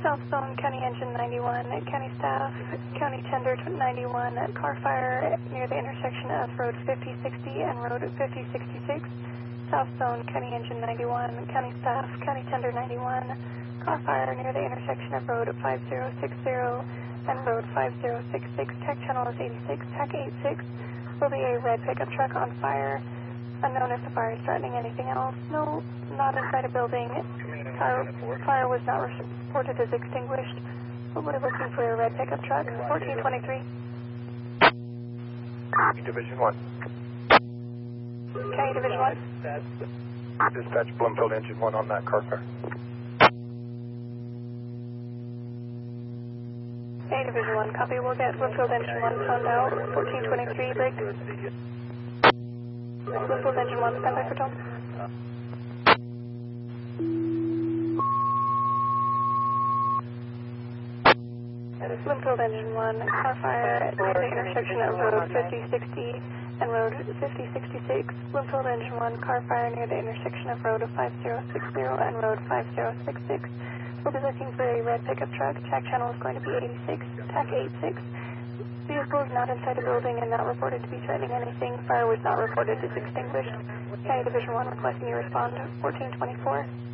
Southbound County Engine 91, County Staff, County Tender 91, car fire near the intersection of Road 5060 and Road 5066. Southbound County Engine 91, County Staff, County Tender 91, car fire near the intersection of Road 5060 and Road 5066. TAC channel is 86, TAC 86. Will be a red pickup truck on fire. Unknown if the fire is threatening anything else. No, not inside a building. Fire was not reported as extinguished. We'll be looking for a red pickup truck. 1423. Division 1. County Division 1. Dispatch Bloomfield Engine 1 on that car fire. County Division 1, copy. We'll get Bloomfield Engine 1 phoned out. 1423, break. Bloomfield Engine 1, stand by for tone. Bloomfield Engine 1, car fire near the intersection of Road 5060 and Road 5066. Bloomfield Engine 1, car fire near the intersection of Road 5060 and Road 5066. We'll be looking for a red pickup truck. TAC channel is going to be 86, TAC 86. Vehicle is not inside a building and not reported to be threatening anything. Fire was not reported as extinguished. County Division 1 requesting you respond. 1424.